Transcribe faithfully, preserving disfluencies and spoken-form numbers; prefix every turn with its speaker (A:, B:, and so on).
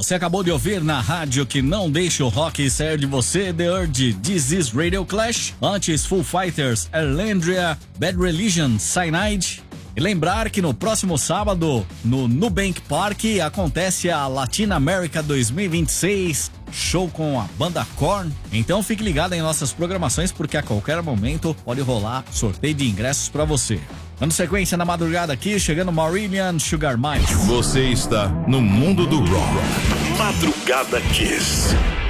A: Você acabou de ouvir na rádio que não deixa o rock sair de você, The Urge, This Is Radio Clash, antes Foo Fighters, Erlandria, Bad Religion, Cyanide. E lembrar que no próximo sábado, no Nubank Park, acontece a Latina America dois mil e vinte e seis, show com a banda Korn. Então fique ligado em nossas programações, porque a qualquer momento pode rolar sorteio de ingressos para você. Dando sequência na madrugada aqui, chegando Marillion, Sugar Mine.
B: Você está no mundo do rock. Madrugada Kiss.